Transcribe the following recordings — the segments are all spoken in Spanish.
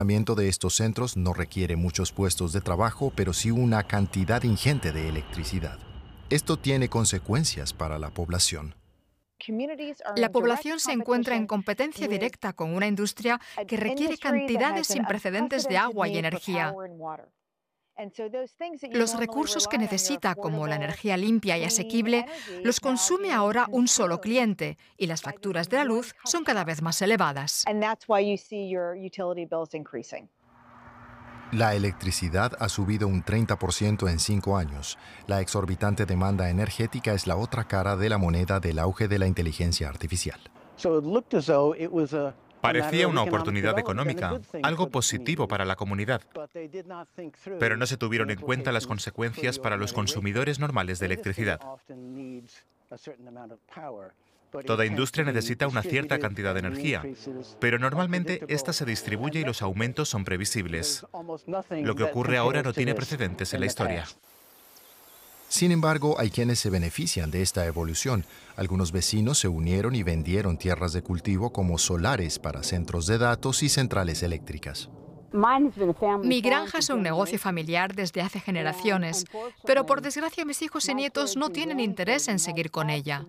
funcionamiento de estos centros no requiere muchos puestos de trabajo, pero sí una cantidad ingente de electricidad. Esto tiene consecuencias para la población. La población se encuentra en competencia directa con una industria que requiere cantidades sin precedentes de agua y energía. Los recursos que necesita, como la energía limpia y asequible, los consume ahora un solo cliente y las facturas de la luz son cada vez más elevadas. La electricidad ha subido un 30% en 5 años. La exorbitante demanda energética es la otra cara de la moneda del auge de la inteligencia artificial. Parecía una oportunidad económica, algo positivo para la comunidad, pero no se tuvieron en cuenta las consecuencias para los consumidores normales de electricidad. Toda industria necesita una cierta cantidad de energía, pero normalmente esta se distribuye y los aumentos son previsibles. Lo que ocurre ahora no tiene precedentes en la historia. Sin embargo, hay quienes se benefician de esta evolución. Algunos vecinos se unieron y vendieron tierras de cultivo como solares para centros de datos y centrales eléctricas. Mi granja es un negocio familiar desde hace generaciones, pero por desgracia mis hijos y nietos no tienen interés en seguir con ella.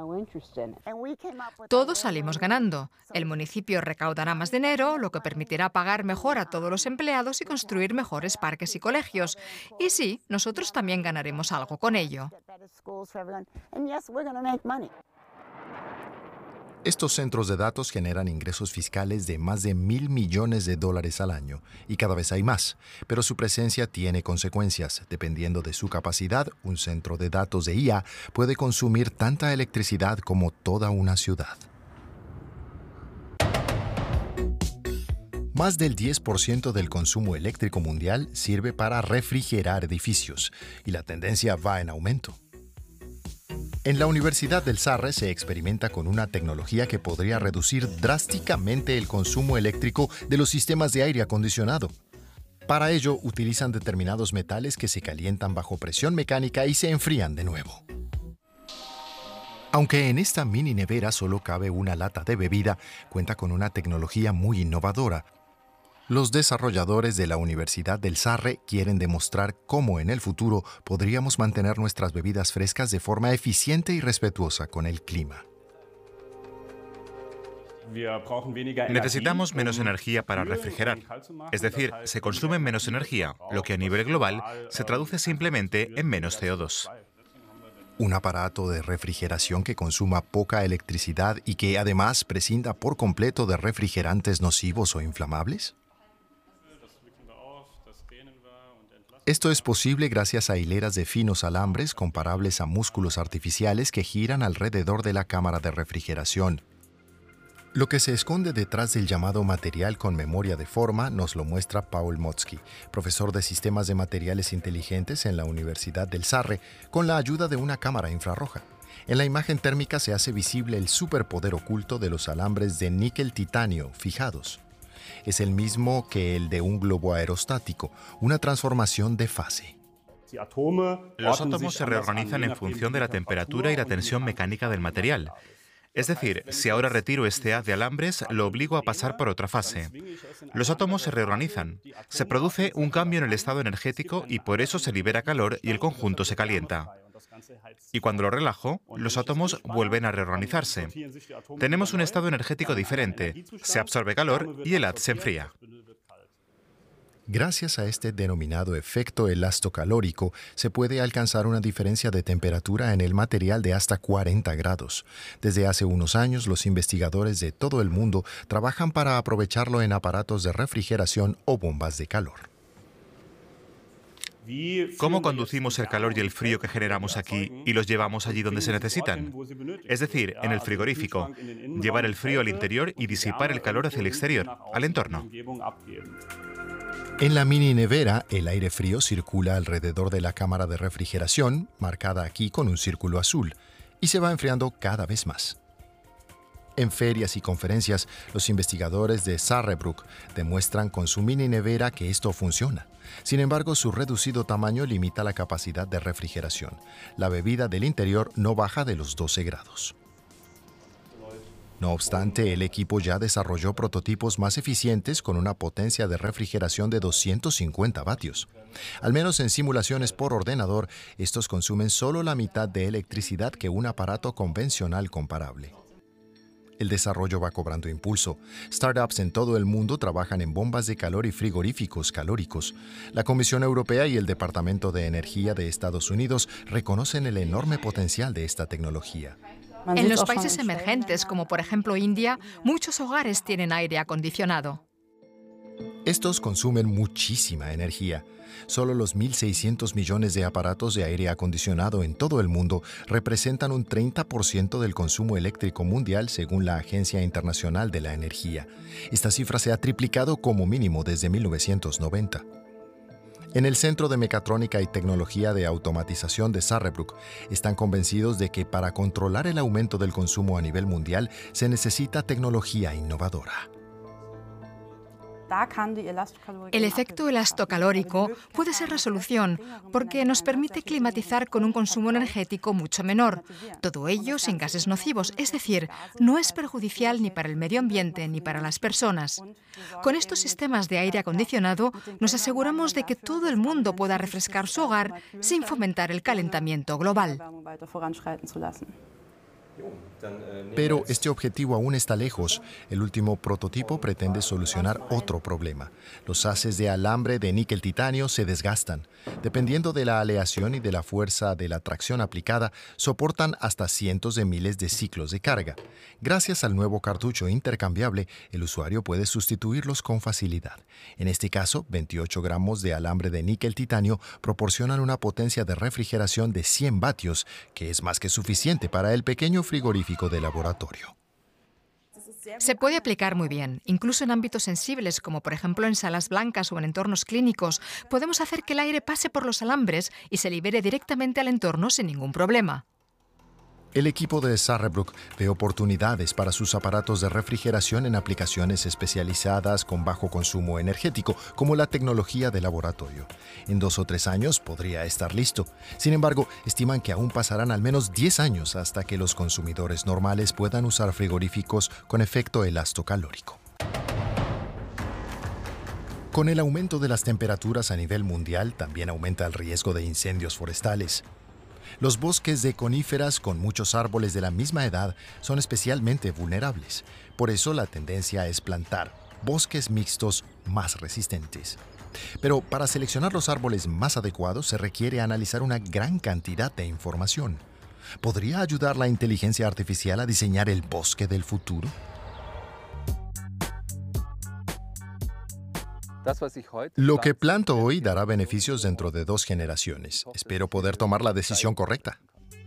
Todos salimos ganando. El municipio recaudará más dinero, lo que permitirá pagar mejor a todos los empleados y construir mejores parques y colegios. Y sí, nosotros también ganaremos algo con ello. Estos centros de datos generan ingresos fiscales de más de $1.000 millones al año, y cada vez hay más, pero su presencia tiene consecuencias. Dependiendo de su capacidad, un centro de datos de IA puede consumir tanta electricidad como toda una ciudad. Más del 10% del consumo eléctrico mundial sirve para refrigerar edificios, y la tendencia va en aumento. En la Universidad del Sarre se experimenta con una tecnología que podría reducir drásticamente el consumo eléctrico de los sistemas de aire acondicionado. Para ello, utilizan determinados metales que se calientan bajo presión mecánica y se enfrían de nuevo. Aunque en esta mini nevera solo cabe una lata de bebida, cuenta con una tecnología muy innovadora. Los desarrolladores de la Universidad del Sarre quieren demostrar cómo en el futuro podríamos mantener nuestras bebidas frescas de forma eficiente y respetuosa con el clima. Necesitamos menos energía para refrigerar. Es decir, se consume menos energía, lo que a nivel global se traduce simplemente en menos CO2. Un aparato de refrigeración que consuma poca electricidad y que además prescinda por completo de refrigerantes nocivos o inflamables. Esto es posible gracias a hileras de finos alambres comparables a músculos artificiales que giran alrededor de la cámara de refrigeración. Lo que se esconde detrás del llamado material con memoria de forma nos lo muestra Paul Motzki, profesor de sistemas de materiales inteligentes en la Universidad del Sarre, con la ayuda de una cámara infrarroja. En la imagen térmica se hace visible el superpoder oculto de los alambres de níquel-titanio fijados. Es el mismo que el de un globo aerostático, una transformación de fase. Los átomos se reorganizan en función de la temperatura y la tensión mecánica del material. Es decir, si ahora retiro este haz de alambres, lo obligo a pasar por otra fase. Los átomos se reorganizan. Se produce un cambio en el estado energético y por eso se libera calor y el conjunto se calienta. Y cuando lo relajo, los átomos vuelven a reorganizarse. Tenemos un estado energético diferente. Se absorbe calor y el haz se enfría. Gracias a este denominado efecto elastocalórico, se puede alcanzar una diferencia de temperatura en el material de hasta 40 grados. Desde hace unos años, los investigadores de todo el mundo trabajan para aprovecharlo en aparatos de refrigeración o bombas de calor. ¿Cómo conducimos el calor y el frío que generamos aquí y los llevamos allí donde se necesitan? Es decir, en el frigorífico, llevar el frío al interior y disipar el calor hacia el exterior, al entorno. En la mini nevera, el aire frío circula alrededor de la cámara de refrigeración, marcada aquí con un círculo azul, y se va enfriando cada vez más. En ferias y conferencias, los investigadores de Sarebruck demuestran con su mini nevera que esto funciona. Sin embargo, su reducido tamaño limita la capacidad de refrigeración. La bebida del interior no baja de los 12 grados. No obstante, el equipo ya desarrolló prototipos más eficientes con una potencia de refrigeración de 250 vatios. Al menos en simulaciones por ordenador, estos consumen solo la mitad de electricidad que un aparato convencional comparable. El desarrollo va cobrando impulso. Startups en todo el mundo trabajan en bombas de calor y frigoríficos calóricos. La Comisión Europea y el Departamento de Energía de Estados Unidos reconocen el enorme potencial de esta tecnología. En los países emergentes, como por ejemplo India, muchos hogares tienen aire acondicionado. Estos consumen muchísima energía. Solo los 1.600 millones de aparatos de aire acondicionado en todo el mundo representan un 30% del consumo eléctrico mundial según la Agencia Internacional de la Energía. Esta cifra se ha triplicado como mínimo desde 1990. En el Centro de Mecatrónica y Tecnología de Automatización de Saarbrück están convencidos de que para controlar el aumento del consumo a nivel mundial se necesita tecnología innovadora. El efecto elastocalórico puede ser la solución porque nos permite climatizar con un consumo energético mucho menor. Todo ello sin gases nocivos, es decir, no es perjudicial ni para el medio ambiente ni para las personas. Con estos sistemas de aire acondicionado nos aseguramos de que todo el mundo pueda refrescar su hogar sin fomentar el calentamiento global. Pero este objetivo aún está lejos. El último prototipo pretende solucionar otro problema. Los haces de alambre de níquel-titanio se desgastan. Dependiendo de la aleación y de la fuerza de la tracción aplicada, soportan hasta cientos de miles de ciclos de carga. Gracias al nuevo cartucho intercambiable, el usuario puede sustituirlos con facilidad. En este caso, 28 gramos de alambre de níquel-titanio proporcionan una potencia de refrigeración de 100 vatios, que es más que suficiente para el pequeño frigorífico de laboratorio. Se puede aplicar muy bien, incluso en ámbitos sensibles, como por ejemplo en salas blancas o en entornos clínicos. Podemos hacer que el aire pase por los alambres y se libere directamente al entorno sin ningún problema. El equipo de Saarbrück ve oportunidades para sus aparatos de refrigeración en aplicaciones especializadas con bajo consumo energético, como la tecnología de laboratorio. En 2 o 3 años podría estar listo. Sin embargo, estiman que aún pasarán al menos 10 años hasta que los consumidores normales puedan usar frigoríficos con efecto elastocalórico. Con el aumento de las temperaturas a nivel mundial, también aumenta el riesgo de incendios forestales. Los bosques de coníferas con muchos árboles de la misma edad son especialmente vulnerables. Por eso la tendencia es plantar bosques mixtos más resistentes. Pero para seleccionar los árboles más adecuados se requiere analizar una gran cantidad de información. ¿Podría ayudar la inteligencia artificial a diseñar el bosque del futuro? Lo que planto hoy dará beneficios dentro de 2 generaciones. Espero poder tomar la decisión correcta.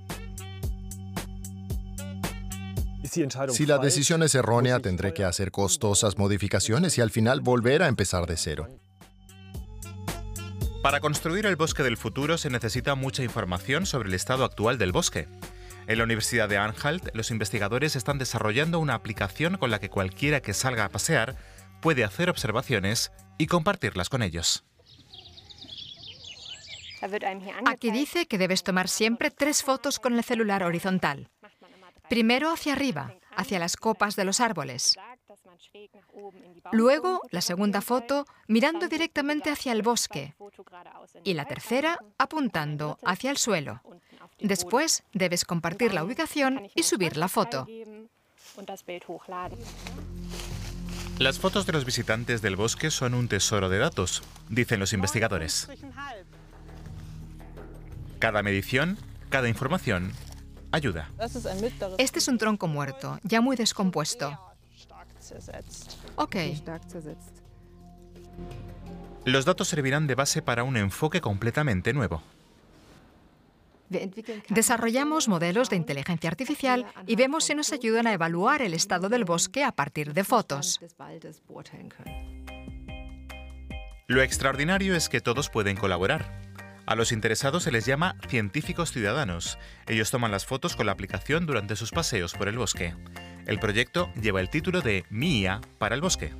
Si la decisión es errónea, tendré que hacer costosas modificaciones y al final volver a empezar de cero. Para construir el bosque del futuro se necesita mucha información sobre el estado actual del bosque. En la Universidad de Anhalt, los investigadores están desarrollando una aplicación con la que cualquiera que salga a pasear puede hacer observaciones y compartirlas con ellos. Aquí dice que debes tomar siempre 3 fotos con el celular horizontal. Primero hacia arriba, hacia las copas de los árboles. Luego, la segunda foto mirando directamente hacia el bosque. Y la tercera apuntando hacia el suelo. Después, debes compartir la ubicación y subir la foto. Las fotos de los visitantes del bosque son un tesoro de datos, dicen los investigadores. Cada medición, cada información, ayuda. Este es un tronco muerto, ya muy descompuesto. Ok. Los datos servirán de base para un enfoque completamente nuevo. Desarrollamos modelos de inteligencia artificial y vemos si nos ayudan a evaluar el estado del bosque a partir de fotos. Lo extraordinario es que todos pueden colaborar. A los interesados se les llama científicos ciudadanos. Ellos toman las fotos con la aplicación durante sus paseos por el bosque. El proyecto lleva el título de Mi IA para el bosque.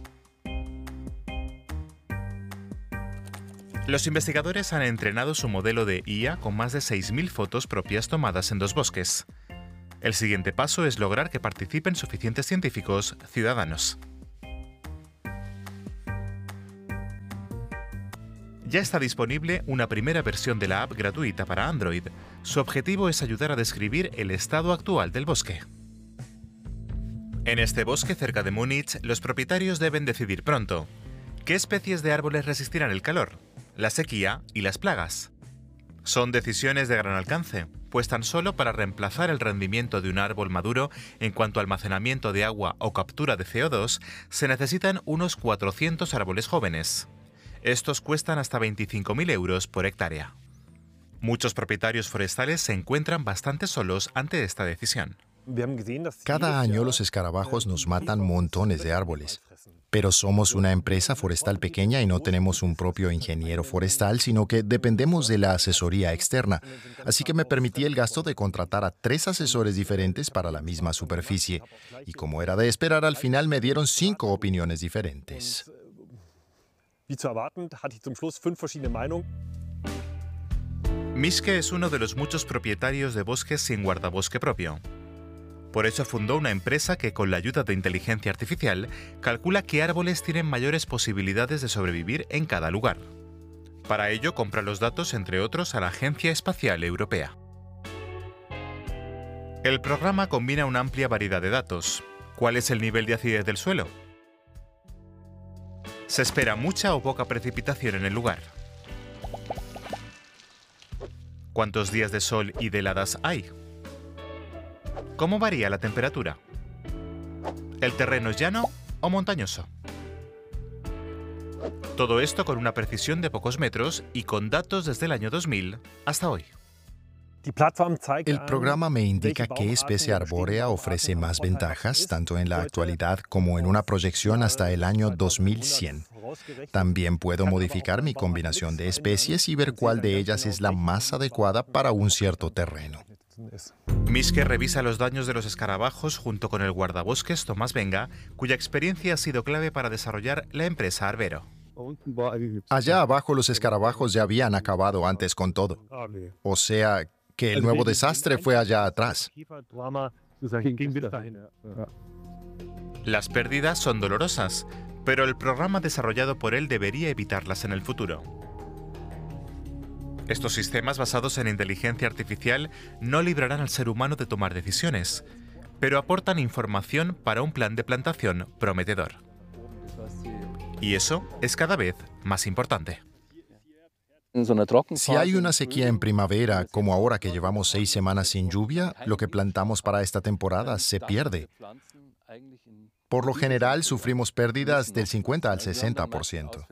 Los investigadores han entrenado su modelo de IA con más de 6.000 fotos propias tomadas en 2 bosques. El siguiente paso es lograr que participen suficientes científicos ciudadanos. Ya está disponible una primera versión de la app gratuita para Android. Su objetivo es ayudar a describir el estado actual del bosque. En este bosque cerca de Múnich, los propietarios deben decidir pronto qué especies de árboles resistirán el calor, la sequía y las plagas. Son decisiones de gran alcance, pues tan solo para reemplazar el rendimiento de un árbol maduro en cuanto a almacenamiento de agua o captura de CO2, se necesitan unos 400 árboles jóvenes. Estos cuestan hasta 25.000 euros por hectárea. Muchos propietarios forestales se encuentran bastante solos ante esta decisión. Cada año los escarabajos nos matan montones de árboles. Pero somos una empresa forestal pequeña y no tenemos un propio ingeniero forestal, sino que dependemos de la asesoría externa. Así que me permití el gasto de contratar a 3 asesores diferentes para la misma superficie. Y como era de esperar, al final me dieron 5 opiniones diferentes. Mischke es uno de los muchos propietarios de bosques sin guardabosque propio. Por eso fundó una empresa que, con la ayuda de inteligencia artificial, calcula qué árboles tienen mayores posibilidades de sobrevivir en cada lugar. Para ello, compra los datos, entre otros, a la Agencia Espacial Europea. El programa combina una amplia variedad de datos. ¿Cuál es el nivel de acidez del suelo? ¿Se espera mucha o poca precipitación en el lugar? ¿Cuántos días de sol y de heladas hay? ¿Cómo varía la temperatura? ¿El terreno es llano o montañoso? Todo esto con una precisión de pocos metros y con datos desde el año 2000 hasta hoy. El programa me indica qué especie arbórea ofrece más ventajas, tanto en la actualidad como en una proyección hasta el año 2100. También puedo modificar mi combinación de especies y ver cuál de ellas es la más adecuada para un cierto terreno. Mischke revisa los daños de los escarabajos junto con el guardabosques Tomás Venga, cuya experiencia ha sido clave para desarrollar la empresa Arbero. Allá abajo los escarabajos ya habían acabado antes con todo. O sea, que el nuevo desastre fue allá atrás. Las pérdidas son dolorosas, pero el programa desarrollado por él debería evitarlas en el futuro. Estos sistemas basados en inteligencia artificial no librarán al ser humano de tomar decisiones, pero aportan información para un plan de plantación prometedor. Y eso es cada vez más importante. Si hay una sequía en primavera, como ahora que llevamos 6 semanas sin lluvia, lo que plantamos para esta temporada se pierde. Por lo general, sufrimos pérdidas del 50 al 60%.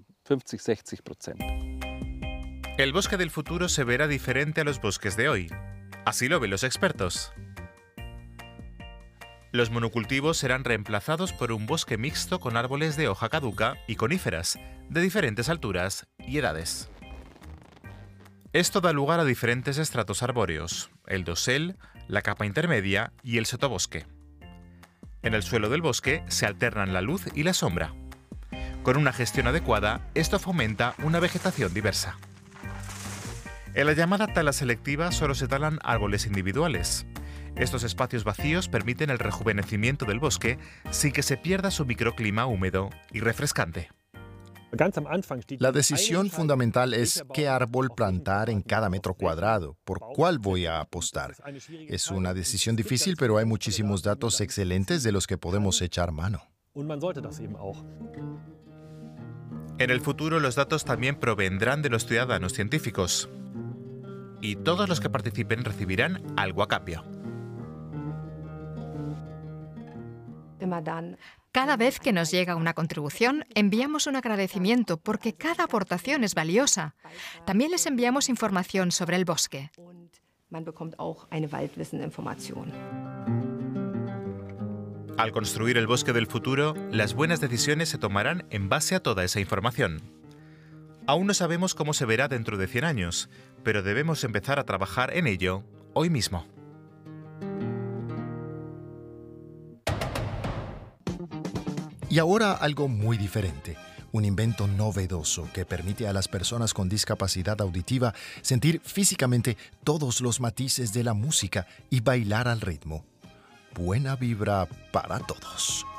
El bosque del futuro se verá diferente a los bosques de hoy. Así lo ven los expertos. Los monocultivos serán reemplazados por un bosque mixto con árboles de hoja caduca y coníferas, de diferentes alturas y edades. Esto da lugar a diferentes estratos arbóreos, el dosel, la capa intermedia y el sotobosque. En el suelo del bosque se alternan la luz y la sombra. Con una gestión adecuada, esto fomenta una vegetación diversa. En la llamada tala selectiva solo se talan árboles individuales. Estos espacios vacíos permiten el rejuvenecimiento del bosque sin que se pierda su microclima húmedo y refrescante. La decisión fundamental es qué árbol plantar en cada metro cuadrado, por cuál voy a apostar. Es una decisión difícil, pero hay muchísimos datos excelentes de los que podemos echar mano. En el futuro los datos también provendrán de los ciudadanos científicos. Y todos los que participen recibirán algo a cambio. Cada vez que nos llega una contribución, enviamos un agradecimiento porque cada aportación es valiosa. También les enviamos información sobre el bosque. Al construir el bosque del futuro, las buenas decisiones se tomarán en base a toda esa información. Aún no sabemos cómo se verá dentro de 100 años, pero debemos empezar a trabajar en ello hoy mismo. Y ahora algo muy diferente. Un invento novedoso que permite a las personas con discapacidad auditiva sentir físicamente todos los matices de la música y bailar al ritmo. Buena vibra para todos.